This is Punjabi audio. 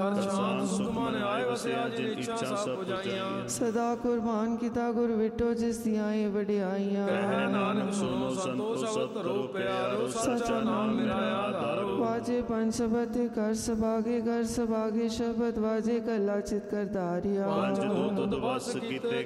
ਕਰ ਸ਼ਾਂਤ ਸੁਖ ਮਨ ਆਏ ਵਸਿਆ ਜਿਨ ਇੱਛਾ ਸਭ ਪੁਜਾਈਆਂ। ਸਦਾ ਕੁਰਬਾਨ ਕੀਤਾ ਗੁਰ ਵਿਟੋ ਜਿਸ ਦੀਆਂ ਇਹ ਵਡਿਆਈਆਂ। ਕਹਿ ਨਾਨਕ ਸੁਣੋ ਸੰਤੋ ਸਬਦ ਕਰੋ ਪਿਆਰੋ ਸੱਚਾ ਨਾਮ ਮੇਰਾ ਆਧਾਰੋ। ਵਾਜੇ ਪੰਜ ਸ਼ਬਦ ਕਰ ਸਭਾਗੇ ਘਰ ਸਭਾਗੇ ਸ਼ਬਦ ਵਾਜੇ ਕਲਾ ਚਿਤ ਕਰ ਧਾਰਿਆ। ਪੰਜ ਦੂਤ ਵਸ ਕੀਤੇ